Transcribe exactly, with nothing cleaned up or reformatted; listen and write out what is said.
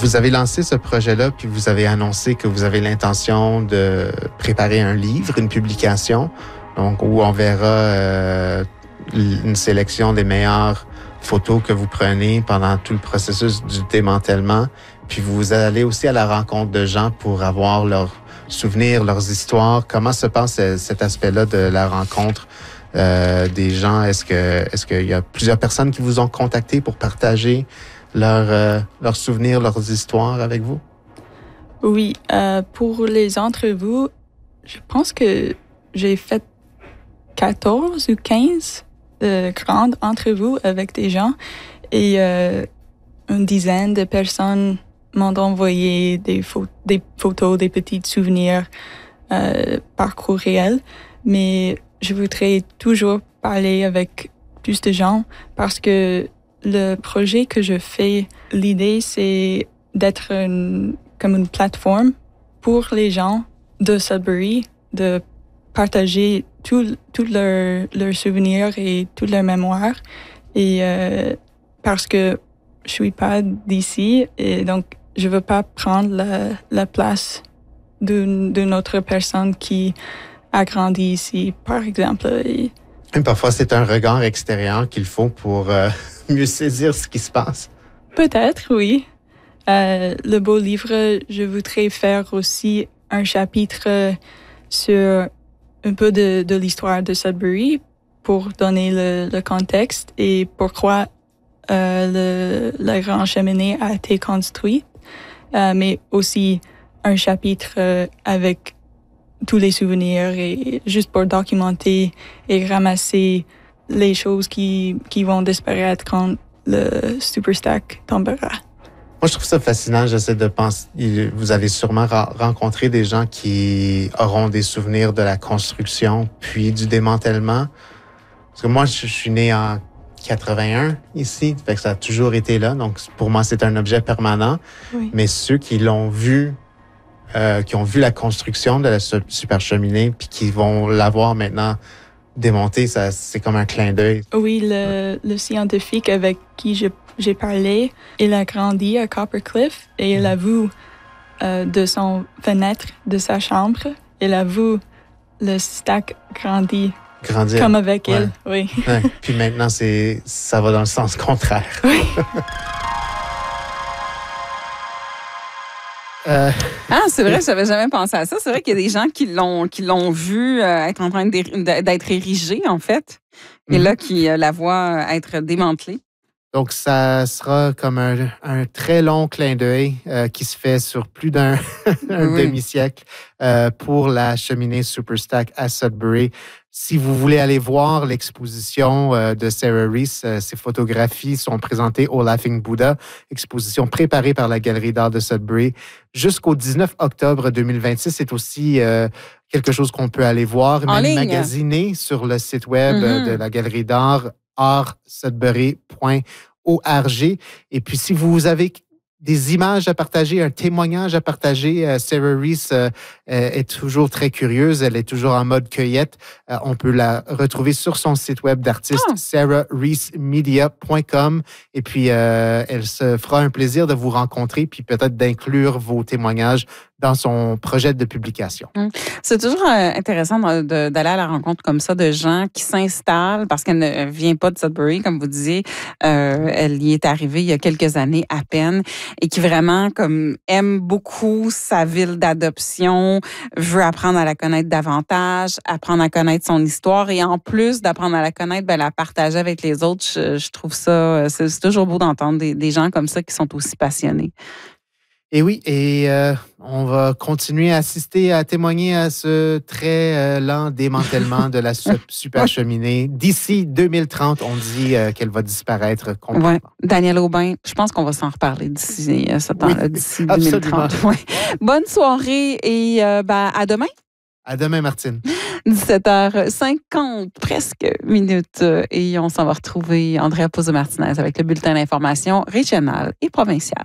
Vous avez lancé ce projet-là, puis vous avez annoncé que vous avez l'intention de préparer un livre, une publication, donc où on verra euh, une sélection des meilleures photos que vous prenez pendant tout le processus du démantèlement. Puis vous allez aussi à la rencontre de gens pour avoir leurs souvenirs, leurs histoires. Comment se passe cet aspect-là de la rencontre euh, des gens? Est-ce que est-ce qu'il y a plusieurs personnes qui vous ont contacté pour partager leurs euh, leurs souvenirs, leurs histoires avec vous? Oui, euh, pour les entrevues, je pense que j'ai fait quatorze ou quinze euh, grandes entrevues avec des gens et euh, une dizaine de personnes m'ont envoyé des, pho- des photos, des petits souvenirs euh, par courriel. Mais je voudrais toujours parler avec plus de gens parce que le projet que je fais, l'idée, c'est d'être une, comme une plateforme pour les gens de Sudbury, de partager tous tout leurs leur souvenirs et toute leur mémoire. Et euh, parce que je suis pas d'ici, et donc je veux pas prendre la, la place d'une, d'une autre personne qui a grandi ici, par exemple. Et... Et parfois, c'est un regard extérieur qu'il faut pour euh, mieux saisir ce qui se passe. Peut-être, oui. Euh, le beau livre, je voudrais faire aussi un chapitre sur un peu de, de l'histoire de Sudbury pour donner le, le contexte et pourquoi euh, le, la grande cheminée a été construite, euh, mais aussi un chapitre euh, avec tous les souvenirs et juste pour documenter et ramasser les choses qui, qui vont disparaître quand le Superstack tombera. Moi, je trouve ça fascinant. J'essaie de penser. Vous avez sûrement ra- rencontré des gens qui auront des souvenirs de la construction puis du démantèlement. Parce que moi, je suis né en quatre-vingt-un ici, fait que ça a toujours été là. Donc, pour moi, c'est un objet permanent. Oui. Mais ceux qui l'ont vu, euh, qui ont vu la construction de la super cheminée puis qui vont la voir maintenant démontée, ça, c'est comme un clin d'œil. Oui, le, le scientifique avec qui je J'ai parlé, il a grandi à Coppercliff et il a vu euh, de son fenêtre de sa chambre, il a vu le stack grandir. Grandir. Comme avec ouais. elle, oui. Ouais. Puis maintenant, c'est, ça va dans le sens contraire. Oui. Euh... Ah, c'est vrai, je n'avais jamais pensé à ça. C'est vrai qu'il y a des gens qui l'ont, qui l'ont vu euh, être en train d'être érigée, en fait, et mm-hmm. là, qui euh, la voient être démantelée. Donc, ça sera comme un, un très long clin d'œil euh, qui se fait sur plus d'un un oui. demi-siècle euh, pour la cheminée Superstack à Sudbury. Si vous voulez aller voir l'exposition euh, de Sarah Rees, euh, ses photographies sont présentées au Laughing Buddha, exposition préparée par la Galerie d'art de Sudbury. Jusqu'au dix-neuf octobre deux mille vingt-six, c'est aussi euh, quelque chose qu'on peut aller voir, en même ligne. magasiné sur le site web mm-hmm. de la Galerie d'art art sudbury point org. Et puis, si vous avez des images à partager, un témoignage à partager, euh, Sarah Rees euh, est toujours très curieuse. Elle est toujours en mode cueillette. Euh, on peut la retrouver sur son site web d'artiste, oh. sarah rees media point com. Et puis, euh, elle se fera un plaisir de vous rencontrer puis peut-être d'inclure vos témoignages dans son projet de publication. C'est toujours intéressant d'aller à la rencontre comme ça de gens qui s'installent parce qu'elle ne vient pas de Sudbury, comme vous disiez. Euh, elle y est arrivée il y a quelques années à peine et qui vraiment comme aime beaucoup sa ville d'adoption, veut apprendre à la connaître davantage, apprendre à connaître son histoire et en plus d'apprendre à la connaître, ben, la partager avec les autres. Je, je trouve ça, c'est toujours beau d'entendre des, des gens comme ça qui sont aussi passionnés. Et oui, et euh, on va continuer à assister, à témoigner à ce très euh, lent démantèlement de la super cheminée. D'ici deux mille trente, on dit euh, qu'elle va disparaître complètement. Ouais. Daniel Aubin, je pense qu'on va s'en reparler d'ici euh, ce temps-là, oui, d'ici deux mille trente. Ouais. Bonne soirée et euh, ben, à demain. À demain, Martine. dix-sept heures cinquante, presque minutes. Et on s'en va retrouver Andrea Pouzo-Martinez avec le bulletin d'information régional et provincial.